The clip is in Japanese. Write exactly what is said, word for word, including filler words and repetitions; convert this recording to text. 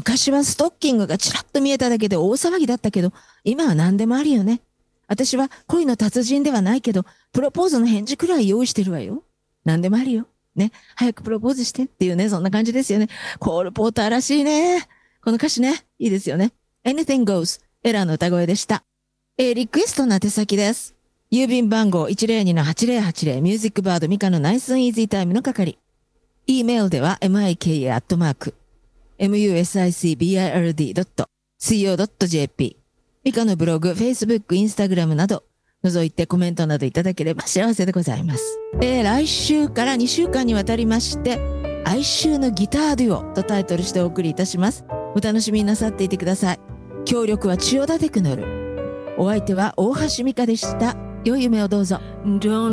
昔はストッキングがちらっと見えただけで大騒ぎだったけど、今は何でもあるよね。私は恋の達人ではないけど、プロポーズの返事くらい用意してるわよ。何でもあるよ。ね。早くプロポーズしてっていうね、そんな感じですよね。コールポーターらしいね。この歌詞ね、いいですよね。Anything Goes、エラーの歌声でした。えー、リクエストの宛先です。郵便番号 いちまるにのはちまるはちまる、ミュージックバードミカのナイスイージータイムの係。E メールでは ミカ アットマーク、ミューシックバード ドット シーオー ドット ジェーピー。ミカのブログ、Facebook、Instagram など、覗いてコメントなどいただければ幸せでございます。えー、来週からにしゅうかんにわたりまして、哀愁のギターデュオとタイトルしてお送りいたします。お楽しみになさっていてください。協力は千代田テクノル。お相手は大橋美香でした。良い夢をどうぞ。